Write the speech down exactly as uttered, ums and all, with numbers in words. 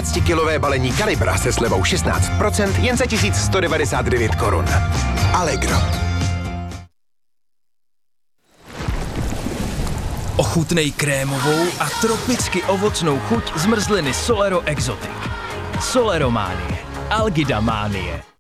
patnáctikilové balení Kalibra se slevou šestnáct procent jen za tisíc sto devadesát devět korun. Allegro. Ochutnej krémovou a tropicky ovocnou chuť zmrzliny Solero Exotic. Solerománie. Algidamánie.